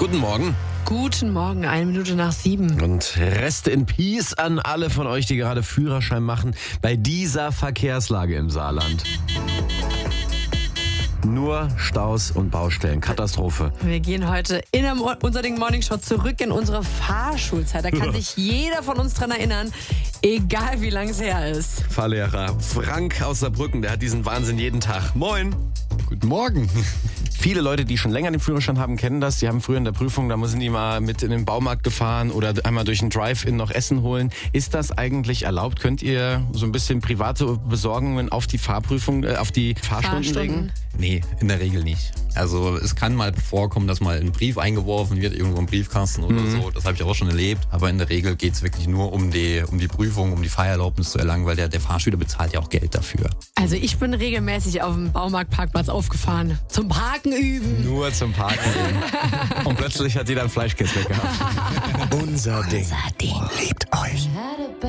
Guten Morgen. Guten Morgen, 7:01. Und Rest in Peace an alle von euch, die gerade Führerschein machen, bei dieser Verkehrslage im Saarland. Nur Staus und Baustellen. Katastrophe. Wir gehen heute in der Unser Ding Morning Show zurück in unsere Fahrschulzeit. Da kann sich jeder von uns dran erinnern, egal wie lang es her ist. Fahrlehrer Frank aus Saarbrücken, der hat diesen Wahnsinn jeden Tag. Moin. Guten Morgen. Viele Leute, die schon länger den Führerschein haben, kennen das. Die haben früher in der Prüfung, da müssen die mal mit in den Baumarkt gefahren oder einmal durch ein Drive-In noch Essen holen. Ist das eigentlich erlaubt? Könnt ihr so ein bisschen private Besorgungen auf die Fahrprüfung, auf die Fahrstunden legen? Nee, in der Regel nicht. Also es kann mal vorkommen, dass mal ein Brief eingeworfen wird, irgendwo im Briefkasten oder so. Das habe ich auch schon erlebt. Aber in der Regel geht es wirklich nur um die Prüfung, um die Fahrerlaubnis zu erlangen, weil der Fahrschüler bezahlt ja auch Geld dafür. Also ich bin regelmäßig auf dem Baumarktparkplatz aufgefahren. Zum Parken üben. Nur zum Parken. Und plötzlich hat jeder ein Fleischkäse gehabt. Unser Ding liebt euch.